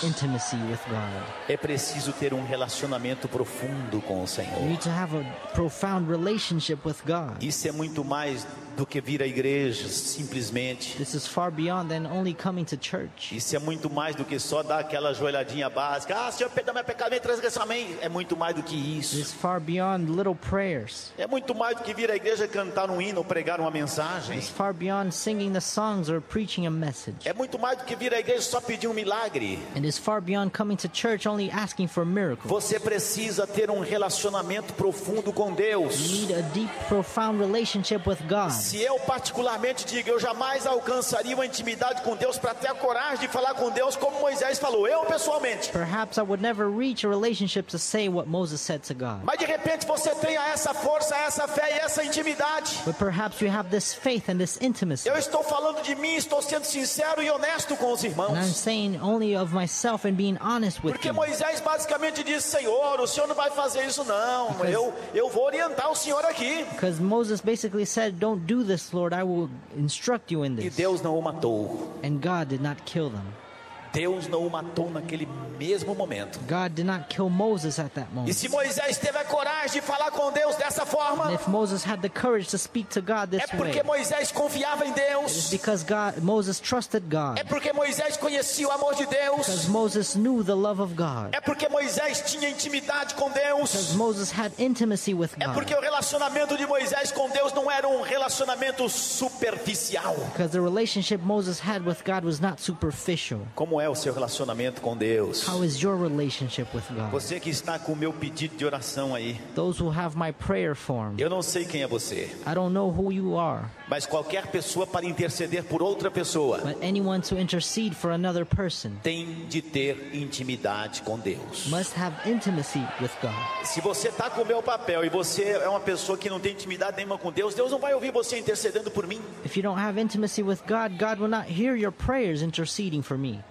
intimacy with God. É preciso ter um relacionamento profundo com o You Senhor. need to have a profound relationship with God. Isso é muito mais do que vir à igreja, simplesmente. This is far beyond than only coming to church. Isso é muito mais do que só dar aquela joelhadinha básica. Ah, Senhor, perdoa meu pecado, minha transgressão, amém. É muito mais do que It is isso. far beyond little prayers. É muito mais do que vir à igreja cantar um hino ou pregar uma mensagem. It's far beyond singing the songs or preaching a message. É muito mais do que vir à igreja só pedir um milagre. It is far beyond coming to church only asking for miracles. Você precisa ter um relacionamento profundo com Deus. You need a deep, profound relationship with God. Se eu particularmente digo, eu jamais alcançaria uma intimidade com Deus para ter a coragem de falar com Deus como Moisés falou, eu pessoalmente. Perhaps I would never reach a relationship to say what Moses said to God. Mas de repente você tenha essa força, essa fé e essa intimidade. But perhaps you have this faith and this intimacy. Eu estou falando de mim, estou sendo sincero e honesto com os And I'm irmãos. saying only of myself and being honest with Porque you. Moisés basicamente disse, Senhor, o Senhor não vai fazer isso não. Eu vou orientar o Senhor aqui. Because Moses basically said, don't do this, Lord, I will instruct you in E this. Deus não o matou. And God did not kill them. Deus não o matou naquele mesmo momento. God did not kill Moses at that E moment. se Moisés teve a coragem de falar com Deus dessa forma, And if Moses had the courage to speak to God é this porque way, Moisés confiava em it's Deus. because Moses trusted God. É porque Moisés conhecia o amor de Deus. Because Moses knew the love of God. É porque Moisés tinha intimidade com Because Deus. Moses had intimacy with É God. porque o relacionamento de Moisés com Deus não era um relacionamento superficial. Because the relationship Moses had with God was not superficial. Como é o seu relacionamento com Deus? How is your relationship with God? Você que está com o meu pedido de oração aí, Those who have my prayer form, eu não sei quem é você, I don't know who you are, mas qualquer pessoa para interceder por outra pessoa but anyone to intercede for another person tem de ter intimidade com Deus. must have intimacy with God. Se você está com o meu papel e você é uma pessoa que não tem intimidade nenhuma com Deus, Deus não vai ouvir você intercedendo por mim. If you don't have intimacy with God, God will not hear your prayers interceding for me.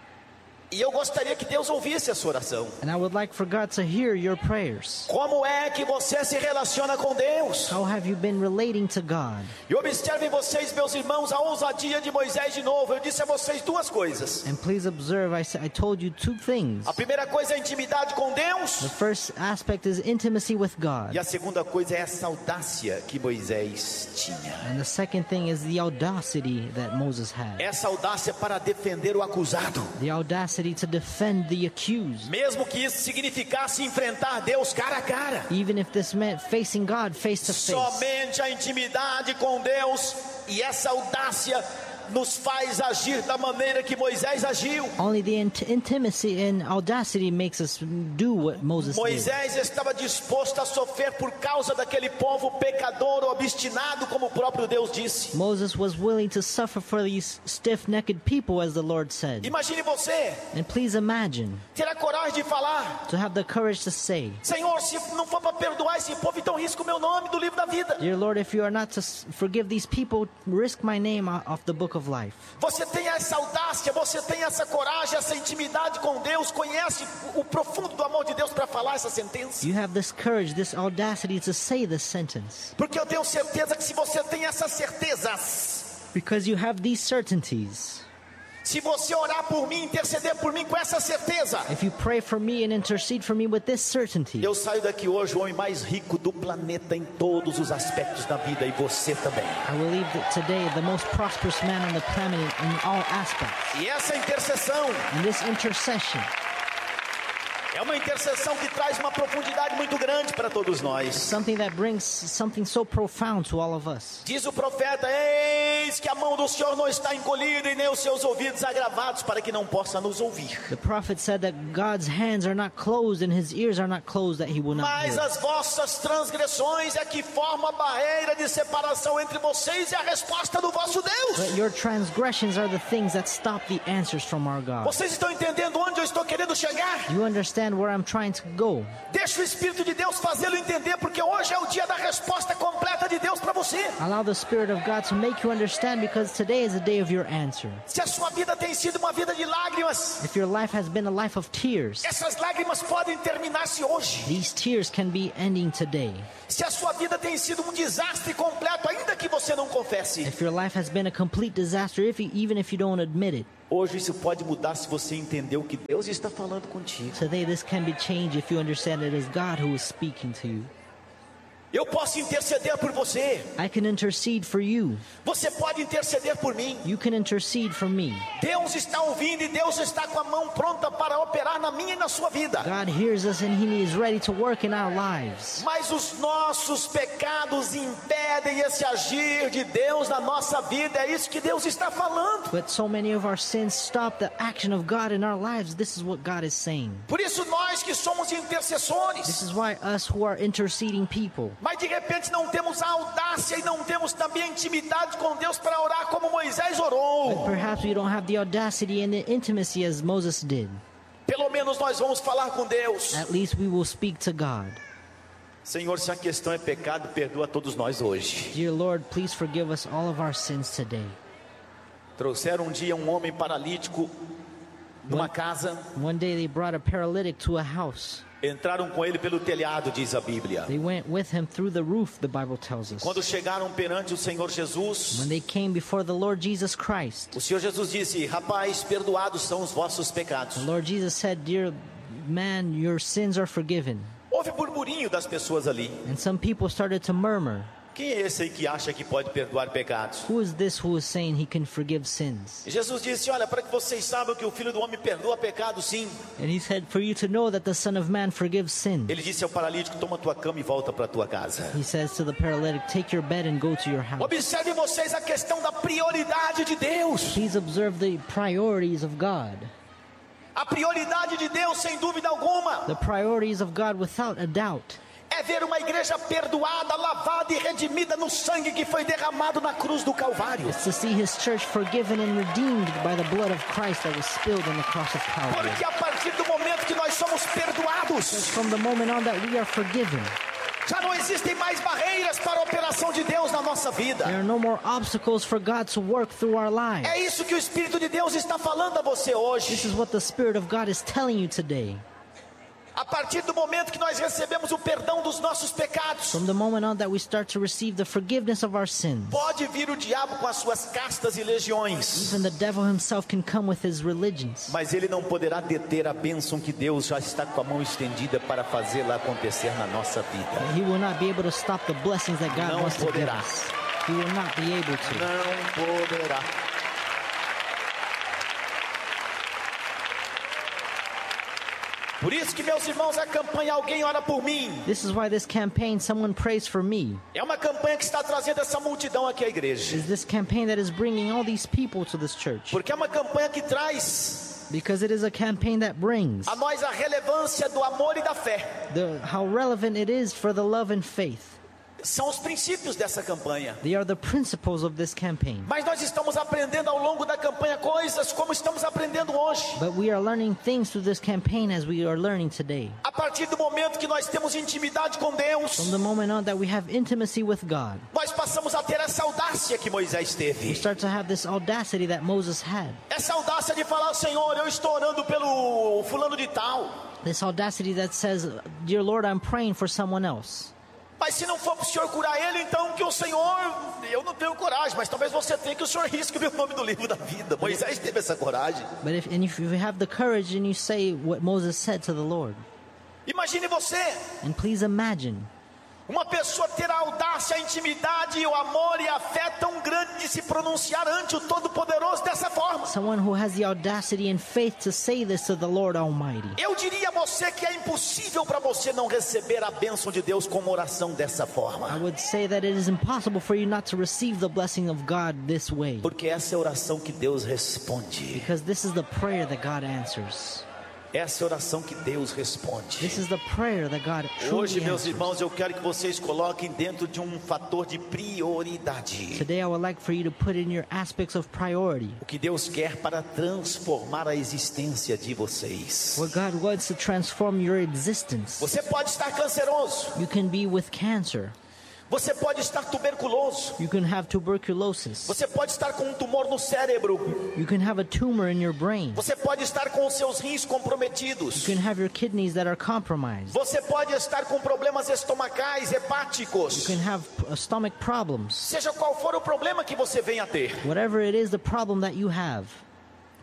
E eu gostaria que Deus ouvisse a sua oração. And I would like for God to hear your prayers. Como é que você se relaciona com Deus? How have you been relating to God? E observem vocês, meus irmãos, a ousadia de Moisés de novo. Eu disse a vocês duas coisas. And please observe, I told you two things. A primeira coisa é a intimidade com The Deus. first aspect is intimacy with God. E a segunda coisa é essa audácia que Moisés tinha. And the second thing is the audacity that Moses had. Essa audácia para defender o acusado. The audacity to defend the accused. Mesmo que isso significasse enfrentar Deus cara a cara. Even if this meant facing God face to face. Somente a intimidade com Deus e essa audácia nos faz agir da maneira que Moisés agiu. Only the intimacy and audacity makes us do what Moses did. Moisés estava disposto a sofrer por causa daquele povo pecador, obstinado, como o próprio Deus disse. Moses was willing to suffer for these stiff-necked people, as the Lord said. Imagine você And please imagine, ter a coragem de falar: to have the courage to say, Senhor, se não for para perdoar esse povo, então risca o meu nome do livro da vida. Dear Lord, if you are not to forgive these people, risk my name off the book of life. Você tem essa audácia, você tem essa coragem, essa intimidade com Deus, conhece o profundo do amor de Deus para falar essa sentença. You have this courage, this audacity to say this sentence. Porque eu tenho certeza que se você tem essas certezas, Because you have these certainties. se você orar por mim, interceder por mim com essa certeza, If you pray for me and intercede for me with this certainty, eu saio daqui hoje o homem mais rico do planeta em todos os aspectos da vida, e você também. I will leave today the most prosperous man on the planet in all aspects. E essa intercessão And this intercession é uma intercessão que traz uma profundidade muito grande para todos nós. something that brings something so profound to all of us. Diz o profeta: eis que a mão do Senhor não está encolhida e nem os seus ouvidos agravados para que não possa nos ouvir. The prophet said that God's hands are not closed and his ears are not closed that he will not Mas hear. as vossas transgressões é que formam a barreira de separação entre vocês e a resposta do vosso Deus. But your transgressions are the things that stop the answers from our God. Vocês estão entendendo onde eu estou querendo chegar? You understand where I'm trying to go? Deixa o Espírito de Deus fazê-lo entender, porque hoje é o dia da resposta completa de Deus para você. Allow the Spirit of God to make you understand, because today is the day of your answer. Se a sua vida tem sido uma vida de lágrimas, If your life has been a life of tears, essas lágrimas podem terminar-se hoje. these tears can be ending today. Se a sua vida tem sido um desastre completo, ainda que você não confesse, If your life has been a complete disaster, even if you don't admit it, Hoje isso pode mudar se você entender o que Deus está falando contigo. Today this can be changed if you understand it is God who is speaking to you. Eu posso interceder por você. I can intercede for you. Você pode interceder por mim. You can intercede for me. Deus está ouvindo e Deus está com a mão pronta para operar na minha e na sua vida. God hears us and He is ready to work in our lives. Mas os nossos pecados impedem esse agir de Deus na nossa vida. É isso que Deus está falando. But so many of our sins stop the action of God in our lives. This is what God is saying. Por isso nós que somos This intercessores, is why us who are interceding people, mas de repente não temos a audácia e não temos também a intimidade com Deus para orar como Moisés orou. perhaps we don't have the audacity and the intimacy as Moses did. Pelo menos nós vamos falar com Deus. At least we will speak to God. Senhor, se a questão é pecado, perdoa todos nós hoje. Dear Lord, please forgive us all of our sins today. Trouxeram um dia um homem paralítico numa casa. One day they brought a paralytic to a house. Entraram com ele pelo telhado, diz a Bíblia. They went with him through the roof, the Bible tells us. Quando chegaram perante o Senhor Jesus, When they came before the Lord Jesus Christ, o Senhor Jesus disse: rapaz, perdoados são os vossos the pecados. Lord Jesus said, "Dear man, your sins are forgiven." Houve burburinho das pessoas ali. And some people started to murmur, Quem é esse aí que acha que pode perdoar pecados? "Who is this who is saying he can forgive sins?" E Jesus disse: olha, para que vocês saibam que o Filho do Homem perdoa pecados, sim. And he said, "For you to know that the Son of Man forgives sin." Ele disse ao paralítico: toma tua cama e volta para tua casa. He says to the paralytic, "Take your bed and go to your house." Observe vocês a questão da prioridade de Deus. Please observe the priorities of God. A prioridade de Deus, sem dúvida alguma, The priorities of God without a doubt é ver uma igreja perdoada, lavada e redimida no sangue que foi derramado na cruz do Calvário. is to see his church forgiven and redeemed by the blood of Christ that was spilled on the cross of Calvary. Porque a partir do momento que nós somos perdoados, From the moment on that we are forgiven, já não existem mais barreiras para a operação de Deus na nossa vida. there are no more obstacles for God to work through our lives. É isso que o Espírito de Deus está falando a você This hoje. is what the Spirit of God is telling you today. A partir do momento que nós recebemos o perdão dos nossos pecados, From the moment on that we start to receive the forgiveness of our sins, pode vir o diabo com as suas castas e legiões, even the devil himself can come with his religions, mas ele não poderá deter a bênção que Deus já está com a mão estendida para fazê-la acontecer na nossa vida. he will not be able to stop the blessings that God Não wants to give poderá. us. He will not be able to. Não poderá. Por isso que, meus irmãos, a campanha Alguém Ora Por Mim This is why this campaign, Someone Prays For Me, é uma campanha que está trazendo essa multidão aqui à igreja. is this campaign that is bringing all these people to this church. Porque é uma campanha que traz Because it is a campaign that brings a nós a relevância do amor e da fé. how relevant it is for the love and faith. São os princípios dessa campanha. They are the principles of this campaign. Mas nós estamos aprendendo ao longo da campanha coisas como estamos aprendendo hoje. But we are learning things through this campaign as we are learning today. A partir do momento que nós temos intimidade com Deus, From the moment on that we have intimacy with God, nós passamos a ter essa audácia que Moisés we teve. start to have this audacity that Moses had. Essa audácia de falar: Senhor, eu estou orando pelo fulano de tal. This audacity that says, "Dear Lord, I'm praying for someone else. Mas se não for para o Senhor curar ele, então que o Senhor, eu não tenho coragem, mas talvez você tenha, que o Senhor risque o meu nome do livro da vida. Moisés teve essa coragem. But if you have the courage and you say what Moses said to the Lord, Imagine você, and please imagine uma pessoa ter a audácia, a intimidade, o amor e a fé tão grande de se pronunciar ante o Todo-Poderoso dessa forma. someone who has the audacity and faith to say this to the Lord Almighty. Eu diria a você que é impossível para você não receber a bênção de Deus com uma oração dessa I forma. would say that it is impossible for you not to receive the blessing of God this way, Porque essa é a oração que Deus responde. because this is the prayer that God answers. Essa é a oração que Deus responde. This is the prayer that God Hoje, truly meus answers. irmãos, eu quero que vocês coloquem dentro de um fator de prioridade. Today I would like for you to put in your aspects of priority. O que Deus quer para transformar a existência de vocês. What God wants to transform your existence. Você pode estar canceroso. You can be with cancer. Você pode estar tuberculoso. You can have tuberculosis. Você pode estar com um tumor no cérebro. You can have a tumor in your brain. Você pode estar com os seus rins You comprometidos. can have your kidneys that are compromised. Você pode estar com problemas estomacais, You hepáticos. can have stomach problems. Seja qual for o problema que você venha a ter. Whatever it is, the problem that you have.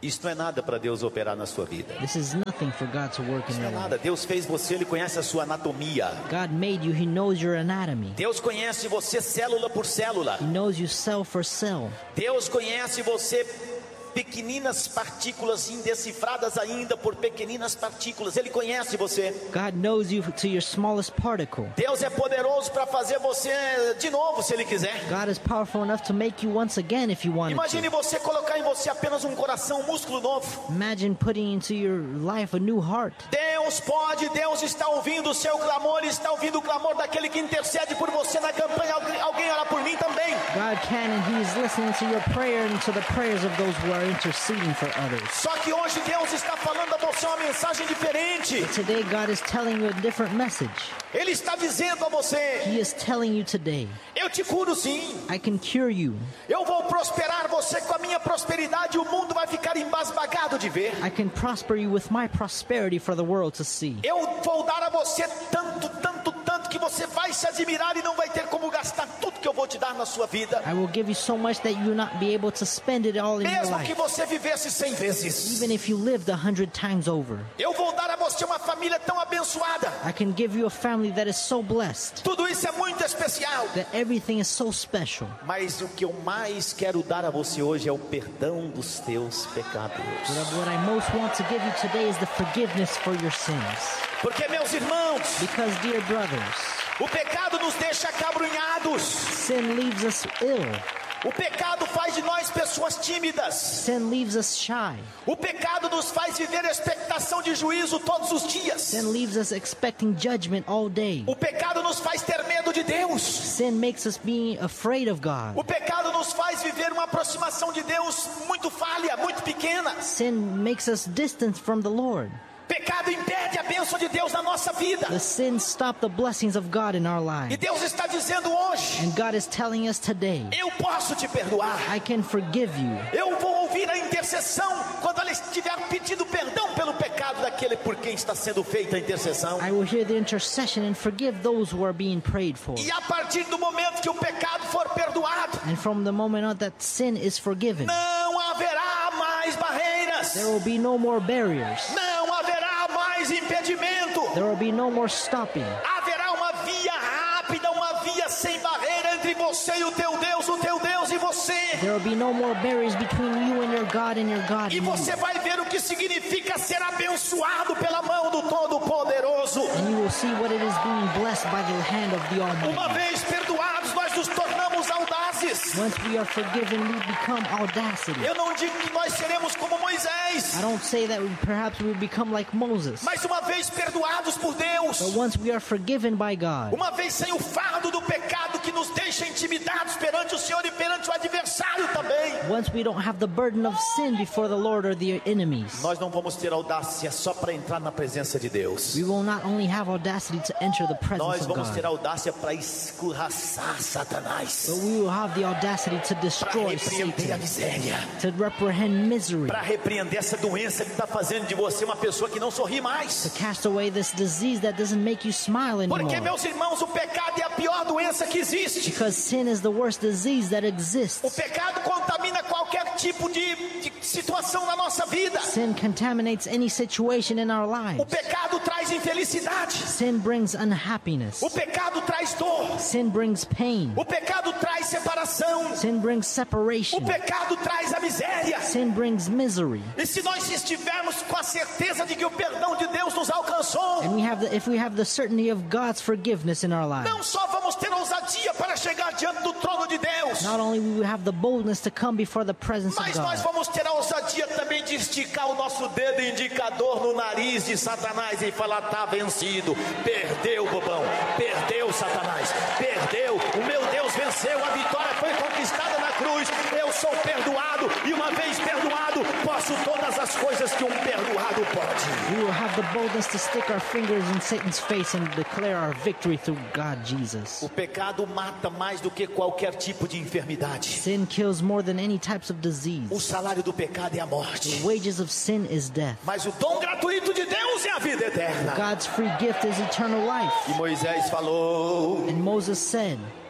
Isso não é nada para Deus operar na sua vida. This is nothing for God to work in Isso não your é life. nada. Deus fez você, Ele conhece a sua anatomia. God made you. He knows your anatomy. Deus conhece você célula por célula. He knows you cell for cell. Deus conhece você pequeninas partículas indecifradas ainda por pequeninas partículas. Ele conhece você. God knows you to your smallest particle. Deus é poderoso para fazer você de novo se Ele quiser. God is powerful enough to make you once again if you wanted Imagine to. você colocar em você apenas um coração, um músculo novo. Imagine putting into your life a new heart. Deus pode, Deus está ouvindo o seu clamor, Ele está ouvindo o clamor daquele que intercede por você na campanha. Alguém ora por mim também. God can, and He is listening to your prayer and to the prayers of those who are interceding for others. Só que hoje Deus está falando a você uma mensagem diferente. Today God is telling you a different message. Ele está dizendo a você: He is telling you today, eu te curo sim. I can cure you. Eu vou prosperar você com a minha prosperidade e o mundo vai ficar embasbagado de ver. I can prosper you with my prosperity for the world to see. Eu vou dar a você tanto, tanto, tanto que você vai se admirar e não vai ter como gastar tudo que eu vou te dar na sua vida. I will give you so much that you will not be able to spend it all in your Mesmo que life. você vivesse 100 vezes. Even if you lived 100 times over. Eu vou dar a você uma família tão abençoada. I can give you a family that is so blessed. Tudo isso é muito especial. That everything is so special. Mas o que eu mais quero dar a você hoje é o perdão dos teus pecados. But what I most want to give you today is the forgiveness for your sins. Porque, meus irmãos, Because, dear brothers, o pecado nos deixa acabrunhados. sin leaves us ill. O pecado faz de nós pessoas tímidas. Sin leaves us shy. O pecado nos faz viver a expectação de juízo todos os dias. Sin leaves us expecting judgment all day. O pecado nos faz ter medo de Deus. Sin makes us be afraid of God. O pecado nos faz viver uma aproximação de Deus muito falha, muito pequena. Sin makes us distant from the Lord. Pecado impede a bênção de Deus na nossa vida. The sins stop the blessings of God in our E lives. Deus está dizendo hoje: And God is telling us today, eu posso te perdoar. I can forgive you. Eu vou ouvir a intercessão quando ela estiver pedindo perdão pelo pecado daquele por quem está sendo feita a intercessão. I will hear the intercession and forgive those who are being prayed for. E a partir do momento que o pecado for perdoado, And from the moment on that sin is forgiven, não haverá mais barreiras. there will be no more barriers. Não haverá mais impedimento. There will be no more stopping. Haverá uma via rápida, uma via sem barreira entre você e o teu Deus e você. There will be no more barriers between you and your God and E you. você vai ver o que significa ser abençoado pela mão do Todo-Poderoso. And you will see what it is being blessed by the hand of the Uma Almighty. vez perdoados, nós nos tornamos audazes. Once we are forgiven, we become audacity. Eu não digo que nós seremos como Moisés, I don't say that perhaps we will become like Moses. mas uma vez perdoados por Deus, But once we are forgiven by God, uma vez sem o fardo do pecado que nos deixa intimidados perante o Senhor e perante o adversário também, once we don't have the burden of sin before the Lord or the enemies, nós não vamos ter audácia só para entrar na presença de Deus. we will not only have audacity to enter the presence Nós of vamos ter God, audácia para escorraçar Satanás, but we will have the audacity to para destroy repreender a Satan, miséria, to reprehend misery, para repreender essa doença que está fazendo de você uma pessoa que não sorri mais. to cast away this disease that doesn't make you smile Porque, anymore. meus irmãos, o pecado é a pior doença que existe. Because sin is the worst disease that O exists. pecado contamina qualquer tipo de situação na nossa vida. Sin contaminates any situation in our O lives. pecado traz infelicidade. Sin brings unhappiness. O pecado traz dor. Sin brings pain. O pecado traz separação. Sin brings O separation. pecado traz a miséria. Sin brings misery. E se nós estivermos com a certeza de que o perdão de Deus nos alcançou, And if we have the certainty of God's forgiveness in our lives, não só vamos ter ousadia para chegar diante do trono de Deus, not only will we have the boldness to come before the presence of mas nós God, vamos ter a ousadia também de esticar o nosso dedo indicador no nariz de Satanás e falar: tá vencido, perdeu, bobão, perdeu, Satanás, perdeu, o meu Deus venceu, a vitória foi conquistada na cruz, eu sou perdoado, e uma vez perdoado, posso todas as coisas que um perdoado pode. we will have the boldness to stick our fingers in Satan's face and declare our victory through God Jesus. O pecado mata mais do que qualquer tipo de enfermidade. Sin kills more than any types of O disease. salário do pecado é a morte, The wages of sin is death. mas o dom gratuito de Deus é a vida eterna. God's free gift is eternal life. E Moisés falou: And Moses said,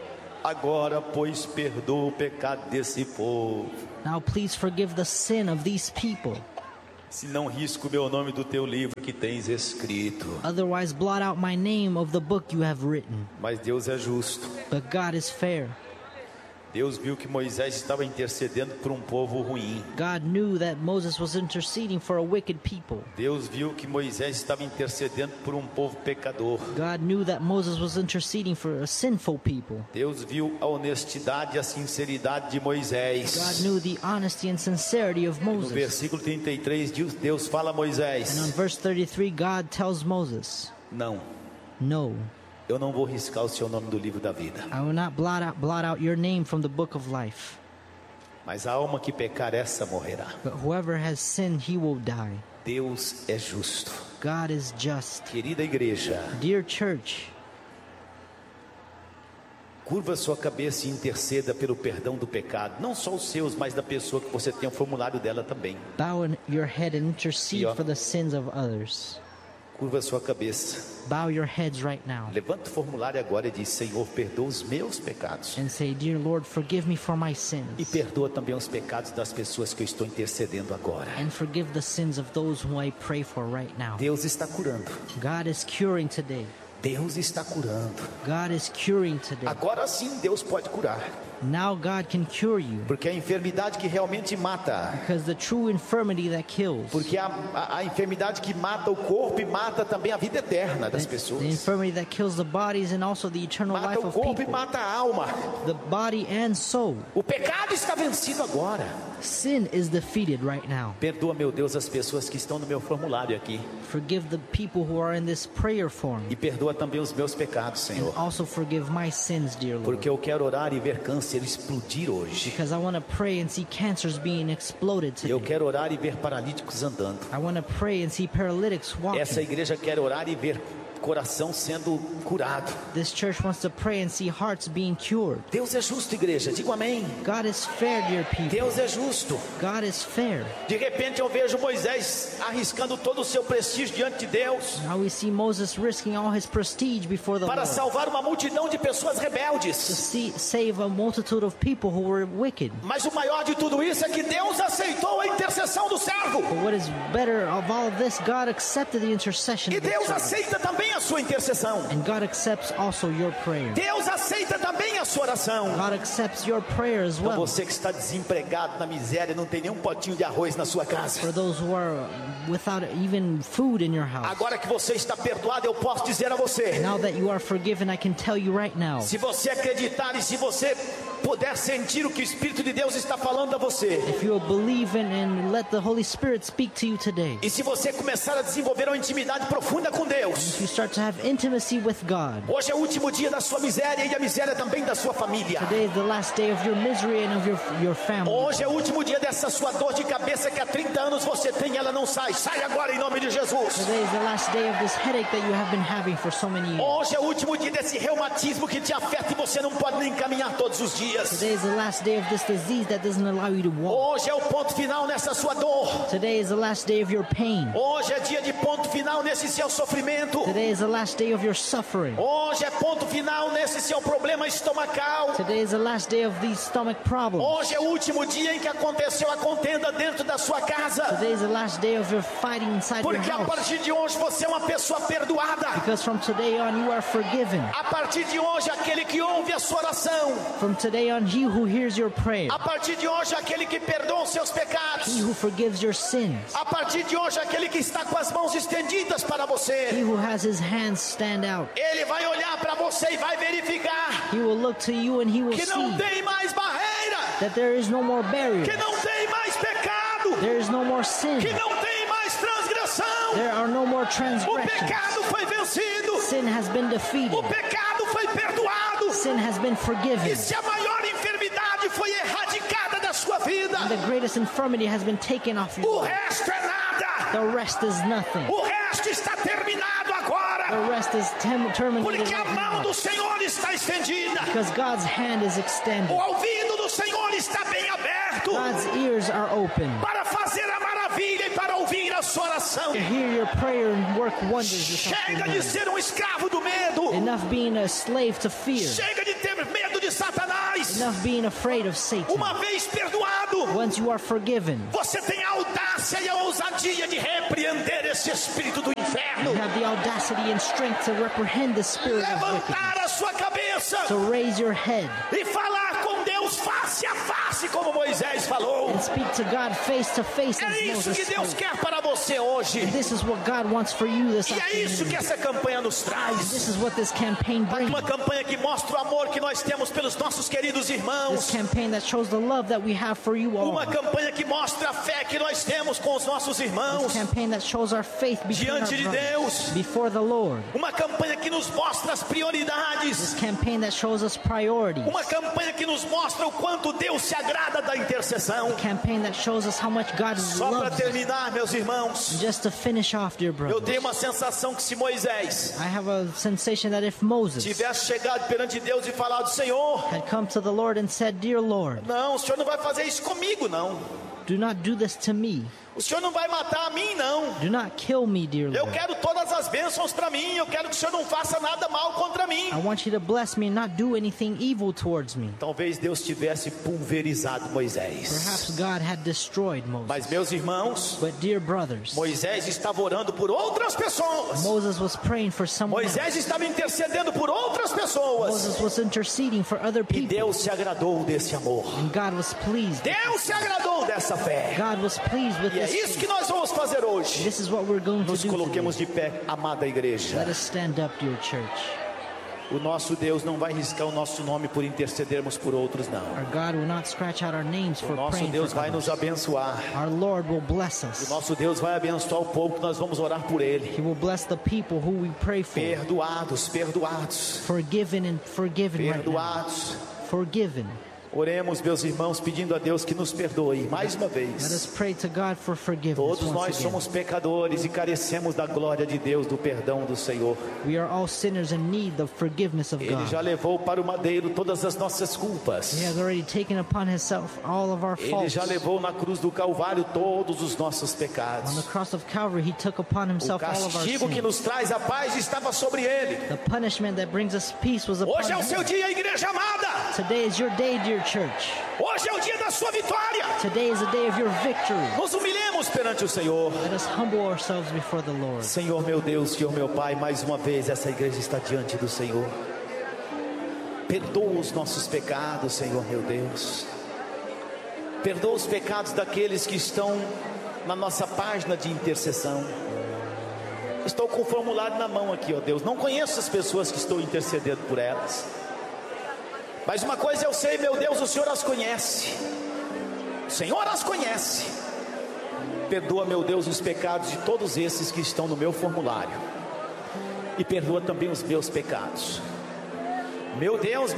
Agora, pois, perdoa o pecado desse povo. Now please forgive the sin of these people. Se não risco o meu nome do teu livro que tens escrito. Otherwise blot out my name of the book you have written. Mas Deus é justo. But God is fair. Deus viu que Moisés estava intercedendo por um povo ruim. God knew that Moses was interceding for a wicked people. Deus viu que Moisés estava intercedendo por um povo pecador. God knew that Moses was interceding for a sinful people. Deus viu a honestidade e a sinceridade de Moisés. God knew the honesty and sincerity of No Moses. versículo 33, Deus fala a Moisés: And on verse 33, God tells Moses, não, no, eu não vou riscar o seu nome do livro da vida. I will not blot out your name from the book of life. Mas a alma que pecar, essa morrerá. But whoever has sinned, he will die. Deus é justo. God is just. Querida igreja, Dear church, curva sua cabeça e interceda pelo perdão do pecado. Não só os seus, mas da pessoa que você tem o formulário dela também. bow your head and intercede Yeah. for the sins of others. Curva sua cabeça. Bow your heads right now Levanta o formulário agora e diz: Senhor, perdoa os meus pecados. and say, Dear Lord, forgive me for my E sins. perdoa também os pecados das pessoas que eu estou intercedendo agora. And forgive the sins of those whom I pray for right now. Deus está curando. God is curing today. Deus está curando. God is curing today. Agora sim Deus pode curar. Now God can cure you. Porque a enfermidade que realmente mata. Because the true infirmity that kills, Porque a enfermidade que mata o corpo e mata também a vida eterna das the pessoas. infirmity that kills the bodies and also the eternal Mata life o of corpo e people, mata a alma. the body and soul. O pecado está vencido agora. Sin is defeated right now. Perdoa, meu Deus, as pessoas que estão no meu formulário aqui. Forgive the people who are in this prayer form. E perdoa também os meus pecados, Senhor. Also forgive my sins, dear Lord. Porque eu quero orar e ver câncer explodir hoje. Because I want to pray and see cancers being exploded Eu today. quero orar e ver paralíticos andando. I want to pray and see paralytics Essa walking. igreja quer orar e ver coração sendo curado. This church wants to pray and see hearts being cured. Deus é justo, igreja. Diga amém. God is fair, dear people. Deus é justo. God is fair. De repente eu vejo Moisés arriscando todo o seu prestígio diante de Deus Now we see Moses risking all his prestige before the para Lord salvar uma multidão de pessoas to rebeldes. save a multitude of people who were wicked. Mas o maior de tudo isso é que Deus aceitou a intercessão do servo. But what is better of all of this, God accepted the intercession E of the Deus servant. aceita também a sua intercessão. And God accepts also your prayer. Deus aceita também a sua oração. God accepts your prayer as Então well. você que está desempregado na miséria, não tem nenhum potinho de arroz na sua casa. For those who are without even food in your house. Agora que você está perdoado, eu posso dizer a você: Now that you are forgiven, I can tell you right now. se você acreditar e se você puder sentir o que o Espírito de Deus está falando a você, If you will believe in and let the Holy Spirit speak to you today. e se você começar a desenvolver uma intimidade profunda com Deus, If you start to have intimacy with God. hoje é o último dia da sua miséria e a miséria também da sua família. Today is the last day of your misery and of your family. Hoje é o último dia dessa sua dor de cabeça que há 30 anos você tem e ela não sai. Sai agora em nome de Jesus. Today is the last day of this headache that you have been having for so many years. Hoje é o último dia desse reumatismo que te afeta e você não pode nem caminhar todos os dias. Today is the last day of this disease that doesn't allow you to walk. Hoje é o ponto final nessa sua dor. Today is the last day of your pain. Hoje é dia de ponto final nesse seu sofrimento. Today is the last day of your suffering. Hoje é ponto final nesse seu problema estomacal. Today is the last day of these stomach problems. Hoje é o último dia em que aconteceu a contenda dentro da sua casa. Today is the last day of your fighting inside your Porque a house. partir de hoje você é uma pessoa perdoada. Because from today on you are forgiven. A partir de hoje aquele que ouve a sua oração. From today on, he who hears your prayer, A partir de hoje aquele que perdoa os seus he pecados. who forgives your sins, A partir de hoje aquele que está com as mãos estendidas para he você. who has his hands stand out, Ele vai olhar para você e vai verificar he will look to you and he will que não see tem mais barreira, that there is no more barrier, que não tem mais pecado, there is no more sin, que não tem mais transgressão. there are no more O transgressions. pecado foi vencido, Sin has been defeated, o pecado foi perdoado. sin has been forgiven, E se a maior enfermidade foi erradicada da sua vida, and the greatest infirmity has been taken off o your life. resto é nada. The rest is nothing. O resto está terminado agora, The rest is terminated porque a right mão now, do Senhor está estendida, because God's hand is o extended. ouvido do Senhor está bem aberto God's ears are open para fazer a maravilha e para ouvir a sua oração. to hear your prayer and work wonders this Chega de afternoon. ser um escravo do medo. Enough being a slave to fear. Chega de ter medo de Satanás. Enough being afraid of Satan. Uma vez perdoado, Once you are forgiven, você tem a audácia e a ousadia de repreender esse espírito do you inferno. have the audacity and strength to reprehend the spirit of wickedness. Levantar a sua cabeça So raise your head e falar com Deus face a face, como Moisés falou. and speak to God face to face as É isso Moses que Deus spoke. quer para você hoje. This is what God wants for you this E é isso que afternoon. essa campanha nos traz. This is what this campaign brings. Uma campanha que mostra o amor que nós temos pelos nossos queridos This irmãos. campaign that shows the love that we have for you all. Uma campanha que mostra a fé que nós temos com os nossos irmãos This campaign that shows our faith between our diante de brothers, Deus. before the Lord. Uma campanha que nos mostra as prioridades. This campaign that shows us priorities. Uma campanha que nos mostra o quanto Deus se agrada da intercessão. Campaign that shows us how much God Só para loves us. terminar, meus irmãos, Just to finish off, dear eu brothers, tenho uma sensação que se Moisés I have a sensation that if Moses tivesse chegado perante Deus e falado: Senhor, had come to the Lord and said, Dear Lord, não, o Senhor não vai fazer isso comigo, não. do not do this to me. O Senhor não vai matar a mim, não. Do not kill me, dear Eu Lord. quero todas as bênçãos para mim. Eu quero que o Senhor não faça nada mal contra mim. I want you to bless me and not do anything evil towards me. Talvez Deus tivesse pulverizado Moisés. Perhaps God had destroyed Moses. Mas, meus irmãos, But dear brothers, Moisés estava orando por outras pessoas. Moses was praying for someone else. Moisés estava intercedendo por outras pessoas. Moses was interceding for other E people. Deus se agradou desse amor. And God was pleased. Deus se agradou dessa fé. God was pleased with E é this. isso que nós vamos fazer hoje. This is what we're going to Nos do coloquemos today. de pé, amada igreja. Let us stand up, dear church. O nosso Deus não vai riscar o nosso nome por intercedermos por outros, não. Our God will not scratch out our names O for nosso praying Deus for vai nos others. abençoar. Our Lord will bless O us. nosso Deus vai abençoar o povo que nós vamos orar por ele. He will bless the people who we pray for. Perdoados, perdoados, Forgiven and forgiven right now. perdoados. Forgiven. Oremos, meus irmãos, pedindo a Deus que nos perdoe mais uma Let us vez. pray to God for forgiveness Todos nós once again. somos pecadores e carecemos da glória de Deus, do perdão do Senhor. We are all sinners in need of forgiveness of Ele God. já levou para o madeiro todas as nossas culpas. He has already taken upon himself all of our Ele faults. já levou na cruz do Calvário todos os nossos On the pecados. cross of Calvary, he took upon O himself all of our castigo que sins. nos traz a paz estava sobre ele. The punishment that brings us peace was upon Hoje é o seu him. dia, igreja amada. Today is your day, dear church. Hoje é o dia da sua vitória. Today is the day of your victory. Nos humilhemos perante o Senhor. Let us humble ourselves before the Lord. Senhor meu Deus, Senhor meu Pai, mais uma vez essa igreja está diante do Senhor. Perdoa os nossos pecados, Senhor meu Deus. Perdoa os pecados daqueles que estão na nossa página de intercessão. Estou com o formulário na mão aqui, ó Deus. Não conheço as pessoas que estou intercedendo por elas. Mas uma coisa eu sei, meu Deus, o Senhor as conhece. O Senhor as conhece. Perdoa, meu Deus, os pecados de todos esses que estão no meu formulário. E perdoa também os meus pecados. Meu Deus,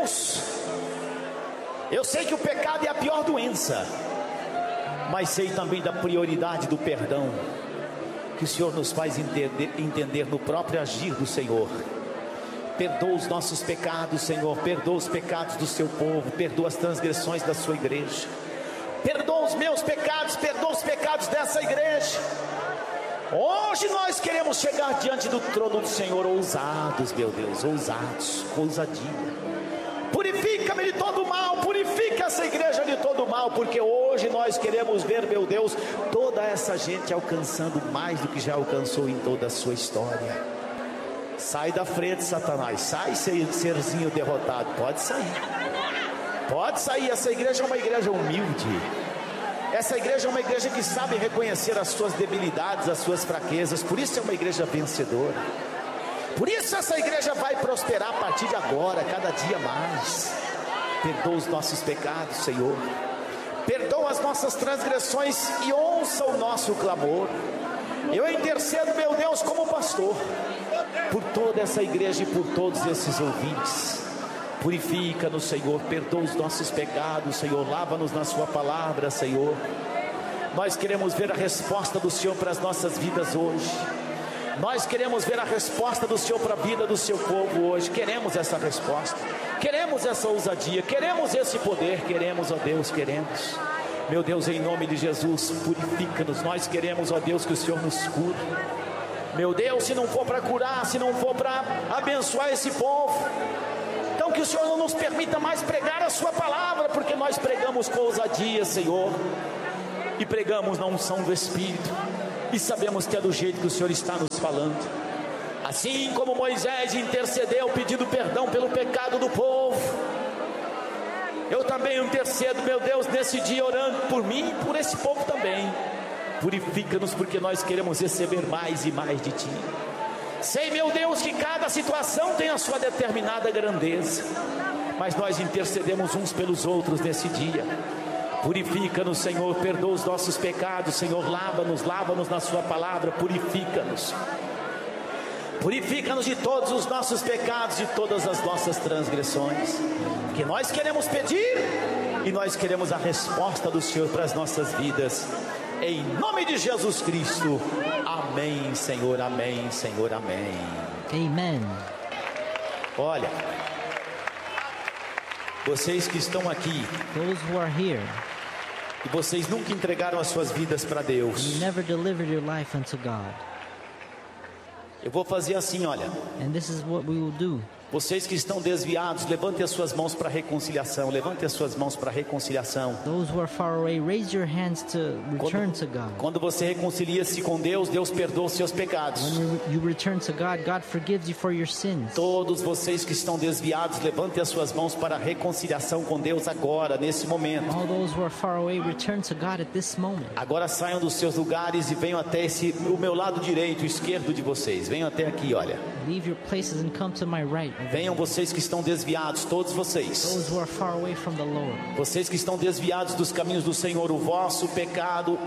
eu sei que o pecado é a pior doença, mas sei também da prioridade do perdão, que o Senhor nos faz entender no próprio agir do Senhor. Perdoa os nossos pecados, Senhor. Perdoa os pecados do seu povo. Perdoa as transgressões da sua igreja. Perdoa os meus pecados. Perdoa os pecados dessa igreja. Hoje nós queremos chegar diante do trono do Senhor ousados, meu Deus, ousados, com ousadia. Purifica-me de todo mal, purifica essa igreja de todo mal, porque hoje nós queremos ver, meu Deus, toda essa gente alcançando mais do que já alcançou em toda a sua história. Sai da frente, Satanás. Sai, serzinho derrotado. Pode sair. Pode sair. Essa igreja é uma igreja humilde. Essa igreja é uma igreja que sabe reconhecer as suas debilidades, as suas fraquezas. Por isso é uma igreja vencedora. Por isso essa igreja vai prosperar a partir de agora, cada dia mais. Perdoa os nossos pecados, Senhor. Perdoa as nossas transgressões e ouça o nosso clamor. Eu intercedo, meu Deus, como pastor, por toda essa igreja e por todos esses ouvintes. Purifica-nos, Senhor, perdoa os nossos pecados, Senhor, lava-nos na sua palavra, Senhor. Nós queremos ver a resposta do Senhor para as nossas vidas hoje. Nós queremos ver a resposta do Senhor para a vida do seu povo hoje. Queremos essa resposta, queremos essa ousadia, queremos esse poder, queremos, ó Deus, queremos. Meu Deus, em nome de Jesus, purifica-nos. Nós queremos, ó Deus, que o Senhor nos cure. Meu Deus, se não for para curar, se não for para abençoar esse povo, então Então que o Senhor não nos permita mais pregar a sua palavra, porque nós pregamos com ousadia, Senhor, e pregamos na unção do Espírito, e sabemos que é do jeito que o Senhor está nos falando. Assim como Moisés intercedeu pedindo perdão pelo pecado do povo, eu também intercedo, meu Deus, nesse dia orando por mim e por esse povo também. Purifica-nos, porque nós queremos receber mais e mais de Ti. Sei, meu Deus, que cada situação tem a sua determinada grandeza, mas nós intercedemos uns pelos outros nesse dia. Purifica-nos, Senhor, perdoa os nossos pecados, Senhor, lava-nos na sua palavra, purifica-nos. Purifica-nos de todos os nossos pecados, de todas as nossas transgressões, porque nós queremos pedir e nós queremos a resposta do Senhor para as nossas vidas, em nome de Jesus Cristo. Amém, Senhor, amém, Senhor, amém. Amen. Olha, vocês que estão aqui, Those who are here, e vocês nunca entregaram as suas vidas para Deus, you never delivered your life unto God. eu vou fazer assim, olha. And this is what we will do. Vocês que estão desviados, levantem as suas mãos para a reconciliação. Levantem as suas mãos para a reconciliação. Those who are far away, raise your hands to return to God. Quando você reconcilia-se com Deus, Deus perdoa os seus pecados. When you return to God, God forgives you for your sins. Todos vocês que estão desviados, levantem as suas mãos para a reconciliação com Deus agora, nesse momento. All those who are far away, return to God at this moment. Agora saiam dos seus lugares e venham até o meu lado direito, esquerdo de vocês. Venham até aqui, olha. Leave your places and come to my right. Venham vocês que estão desviados, todos vocês. Those who are far away from the Lord. Vocês que estão desviados dos caminhos do Senhor, o vosso pecado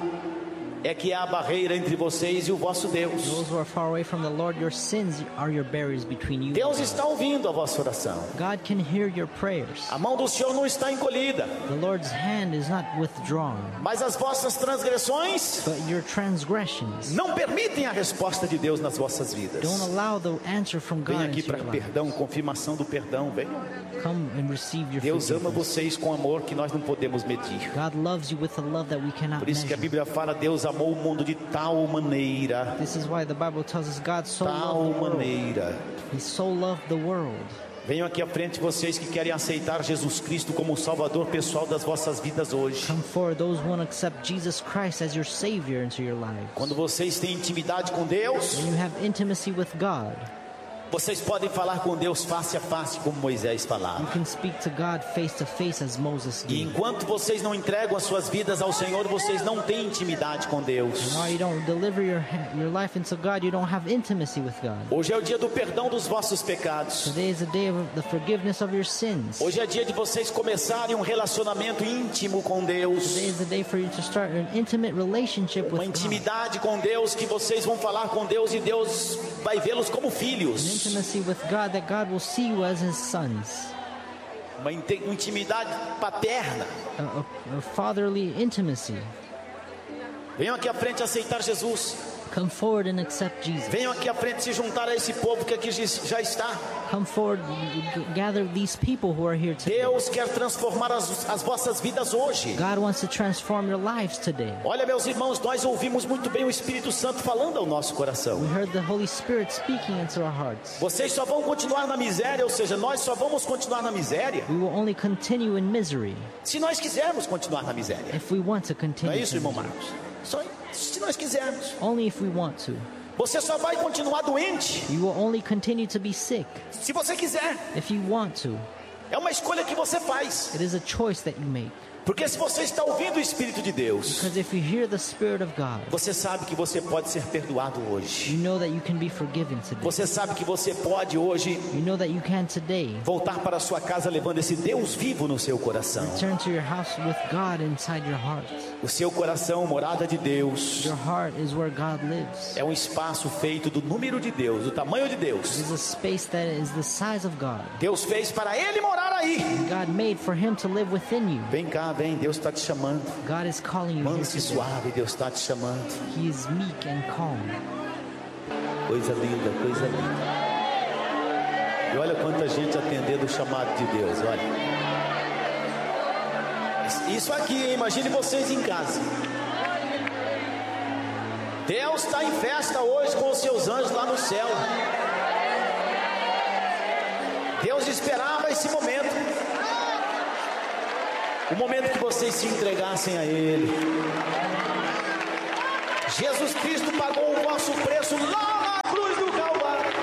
é que é a barreira entre vocês e o vosso Deus. Those who are far away from the Lord, your sins are your barriers between you. Deus está ouvindo a vossa oração. God can hear your prayers. A mão do Senhor não está encolhida, The Lord's hand is not withdrawn, mas as vossas transgressões but your transgressions não permitem a resposta de Deus nas vossas vidas. don't allow the answer from God Venha aqui into para your life. perdão, confirmação do perdão. Venham. Come and receive your Deus ama forgiveness. vocês com amor que nós não podemos medir. God loves you with a love that we cannot Por isso que a measure. Bíblia fala: Deus amou o mundo de tal maneira, This is why the Bible tells us God so tal loved the world. maneira. He so loved the world. Venham aqui à frente vocês que querem aceitar Jesus Cristo como o Salvador pessoal das vossas vidas hoje. Come forward, those who want to accept Jesus Christ as your Savior into your lives. Quando vocês têm intimidade com Deus, When you have intimacy with God, vocês podem falar com Deus face a face, como Moisés you falava. can speak to God face to face as Moses E did. enquanto vocês não entregam as suas vidas ao Senhor, vocês não têm intimidade com Deus. While you don't deliver your life into God, you don't have intimacy with God. Hoje é o dia do perdão dos vossos pecados. Today is the day of the forgiveness of your sins. Hoje é dia de vocês começarem um relacionamento íntimo com Deus. Today is the day for you to start an intimate relationship Uma with God. intimidade com Deus, que vocês vão falar com Deus e Deus vai vê-los como An filhos. intimacy with God that God will see you as His sons. Uma intimidade paterna. A fatherly intimacy. Venham aqui à frente aceitar Jesus. Come forward and accept Jesus. Venham aqui à frente se juntar a esse povo que aqui já está. Come forward, gather these people who are here today. Deus quer transformar as vossas vidas hoje. God wants to transform your lives today. Olha, meus irmãos, nós ouvimos muito bem o Espírito Santo falando ao nosso coração. We heard the Holy Spirit speaking into our hearts. Vocês só vão continuar na miséria, ou seja, nós só vamos continuar na miséria We will only continue in misery se nós quisermos continuar na miséria. if we want to Não continue. é isso, in irmão misery. Marcos? Só se nós quisermos. Only if we want to. Você só vai continuar doente You will only continue to be sick se você quiser. if you want to. É uma escolha que você faz. It is a choice that you make. Porque se você está ouvindo o Espírito de Deus, Because if you hear the Spirit of God, você sabe que você pode ser perdoado hoje. you know that you can be forgiven today. Você sabe que você pode hoje You know that you can today voltar para a sua casa levando esse Deus vivo no seu coração. turn to your house with God inside your heart. O seu coração, morada de Deus, Your heart is where God lives. é um espaço feito do número de Deus, do tamanho de It Deus. is a space that is the size of God. Deus fez para Ele morar aí. God made for Him to live within you. Vem cá, vem, Deus está te chamando. God is calling you here Manso e today. suave, Deus está te chamando. He is meek and calm. Coisa linda, coisa linda. E olha quanta gente atendendo o chamado de Deus, olha. Isso aqui, hein? Imagine vocês em casa. Deus está em festa hoje com os seus anjos lá no céu. Deus esperava esse momento, o momento que vocês se entregassem a Ele. Jesus Cristo pagou o vosso preço lá na cruz do Calvário,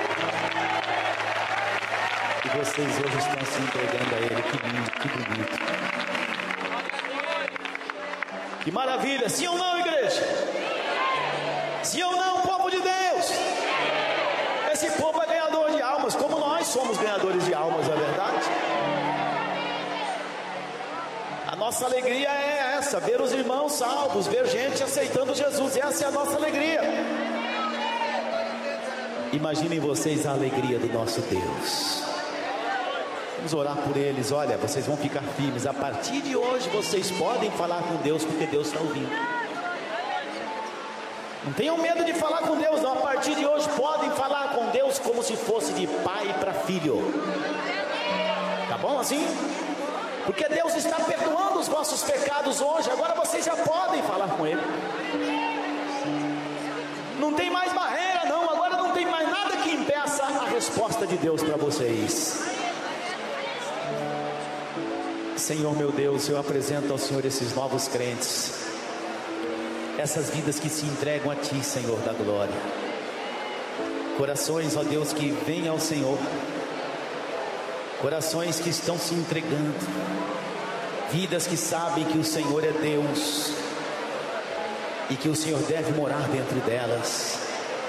e vocês hoje estão se entregando a Ele. Que lindo, que bonito, que maravilha. Sim ou não, igreja? Sim ou não, povo de Deus? Esse povo é ganhador de almas, como nós somos ganhadores de almas, não é verdade? A nossa alegria é essa, ver os irmãos salvos, ver gente aceitando Jesus. Essa é a nossa alegria. Imaginem vocês a alegria do nosso Deus. Vamos orar por eles. Olha, vocês vão ficar firmes. A partir de hoje vocês podem falar com Deus, porque Deus está ouvindo. Não tenham medo de falar com Deus, não. A partir de hoje podem falar com Deus como se fosse de pai para filho. Tá bom assim? Porque Deus está perdoando os vossos pecados hoje. Agora vocês já podem falar com Ele. Não tem mais barreira, não. Agora não tem mais nada que impeça a resposta de Deus para vocês. Senhor meu Deus, eu apresento ao Senhor esses novos crentes, essas vidas que se entregam a Ti, Senhor da glória. Corações, ó Deus, que vêm ao Senhor, corações que estão se entregando, vidas que sabem que o Senhor é Deus e que o Senhor deve morar dentro delas,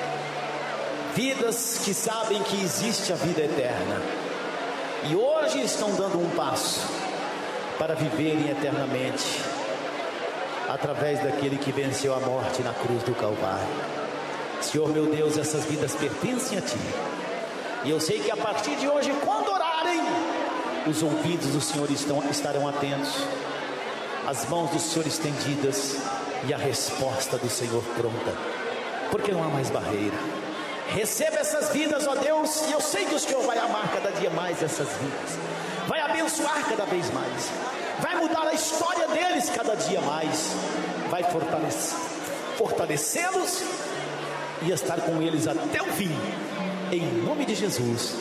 vidas que sabem que existe a vida eterna e hoje estão dando um passo para viverem eternamente através daquele que venceu a morte na cruz do Calvário. Senhor meu Deus, essas vidas pertencem a Ti, e eu sei que a partir de hoje, quando orarem, os ouvidos do Senhor estarão atentos, as mãos do Senhor estendidas e a resposta do Senhor pronta, porque não há mais barreira. Receba essas vidas, ó Deus, e eu sei que o Senhor vai amar cada dia mais essas vidas, vai abençoar cada vez mais, vai mudar a história deles cada dia mais, vai fortalecê-los e estar com eles até o fim, em nome de Jesus.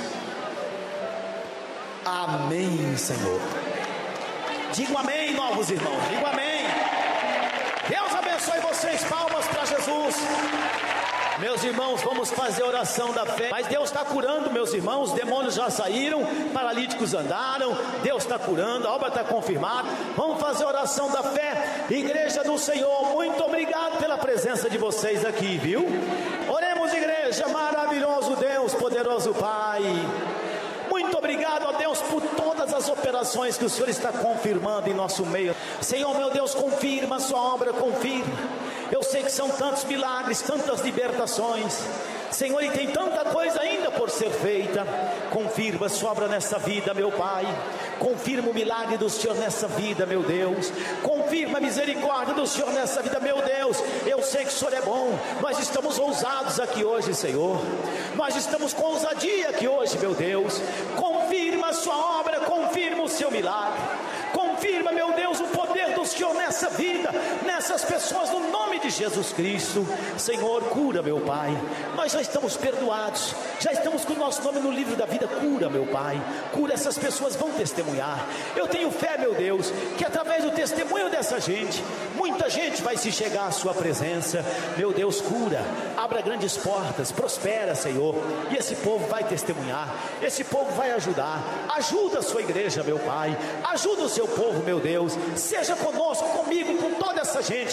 Amém, Senhor. Digo amém, novos irmãos, digo amém. Deus abençoe vocês. Palmas para Jesus. Meus irmãos, vamos fazer a oração da fé. Mas Deus está curando, meus irmãos. Demônios já saíram, paralíticos andaram. Deus está curando, a obra está confirmada. Vamos fazer a oração da fé. Igreja do Senhor, muito obrigado pela presença de vocês aqui, viu? Oremos, igreja. Maravilhoso Deus, poderoso Pai, muito obrigado, ó Deus, por todas as operações que o Senhor está confirmando em nosso meio. Senhor meu Deus, confirma a sua obra, confirma. Eu sei que são tantos milagres, tantas libertações, Senhor, e tem tanta coisa ainda por ser feita. Confirma a sua obra nessa vida, meu Pai. Confirma o milagre do Senhor nessa vida, meu Deus. Confirma a misericórdia do Senhor nessa vida, meu Deus. Eu sei que o Senhor é bom. Nós estamos ousados aqui hoje, Senhor. Nós estamos com ousadia aqui hoje, meu Deus. Confirma a sua obra, confirma o seu milagre. Confirma, meu Deus, o poder do Senhor nessa vida, nessas pessoas, no nome de Jesus Cristo. Senhor, cura, meu Pai. Nós já estamos perdoados, já estamos com o nosso nome no livro da vida. Cura, meu Pai. Cura, essas pessoas vão testemunhar. Eu tenho fé, meu Deus, que através do testemunho dessa gente, muita gente vai se chegar à sua presença. Meu Deus, cura, abra grandes portas, prospera, Senhor. E esse povo vai testemunhar, esse povo vai ajudar. Ajuda a sua igreja, meu Pai. Ajuda o seu povo, meu Deus. Seja conosco, comigo, com toda essa gente,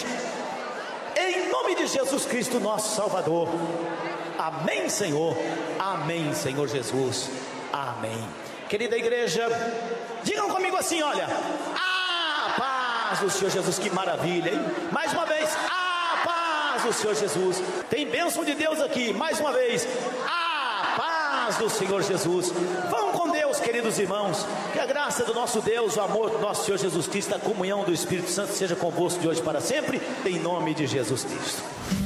em nome de Jesus Cristo, nosso Salvador. Amém, Senhor. Amém, Senhor Jesus. Amém. Querida igreja, digam comigo assim, olha: a paz do Senhor Jesus. Que maravilha, hein? Mais uma vez, a paz do Senhor Jesus. Tem bênção de Deus aqui. Mais uma vez, a paz do Senhor Jesus. Vão com Deus, queridos irmãos. Que a graça do nosso Deus, o amor do nosso Senhor Jesus Cristo, a comunhão do Espírito Santo seja convosco de hoje para sempre, em nome de Jesus Cristo.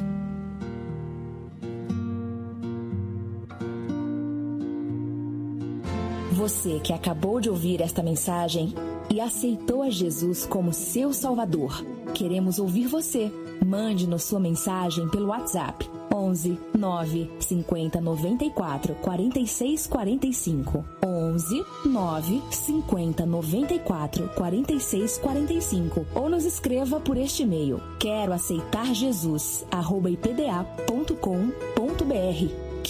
Você que acabou de ouvir esta mensagem e aceitou a Jesus como seu Salvador, queremos ouvir você. Mande-nos sua mensagem pelo WhatsApp 11 9 50 94 46 45. 11 9 50 94 46 45. Ou nos escreva por este e-mail: quero aceitar Jesus @ipda.com.br.